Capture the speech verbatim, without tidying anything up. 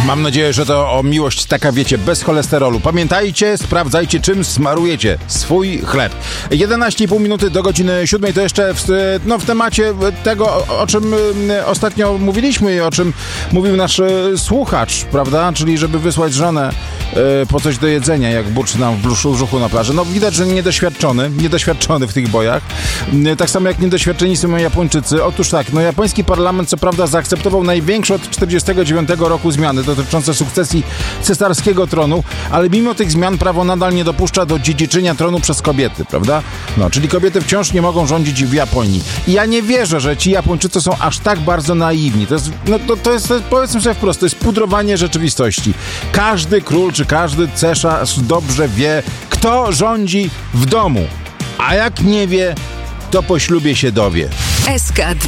Mam nadzieję, że to o miłość taka, wiecie, bez cholesterolu. Pamiętajcie, sprawdzajcie, czym smarujecie swój chleb. jedenaście i pół minuty do godziny siódmej, to jeszcze w, no, w temacie tego, o, o czym ostatnio mówiliśmy i o czym mówił nasz słuchacz, prawda? Czyli żeby wysłać żonę y, po coś do jedzenia, jak burczy nam w brzuchu na plaży. No widać, że niedoświadczony, niedoświadczony w tych bojach. Y, tak samo jak niedoświadczeni są Japończycy. Otóż tak, no japoński parlament co prawda zaakceptował największe od czterdziestego dziewiątego roku zmiany dotyczące sukcesji cesarskiego tronu, ale mimo tych zmian prawo nadal nie dopuszcza do dziedziczenia tronu przez kobiety, prawda? No, czyli kobiety wciąż nie mogą rządzić w Japonii. I ja nie wierzę, że ci Japończycy są aż tak bardzo naiwni. To jest, no to, to jest, powiedzmy sobie wprost, to jest pudrowanie rzeczywistości. Każdy król czy każdy cesarz dobrze wie, kto rządzi w domu. A jak nie wie, to po ślubie się dowie. S K